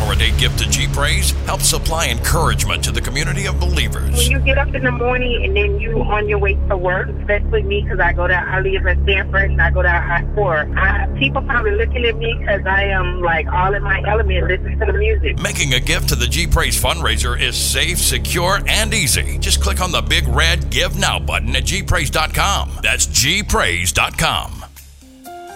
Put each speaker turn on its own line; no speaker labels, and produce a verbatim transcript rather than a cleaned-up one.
dollars a day gift to G Praise helps supply encouragement to the community of believers.
When you get up in the morning and then you on your way to work, especially me because I go down, I live in Sanford and I go down I four. I, people probably looking at me because I am like all in my element listening to the music.
Making a gift to the G Praise fundraiser is safe, secure, and easy. Just click on the big red Give Now button at G Praise dot com. That's G Praise dot com.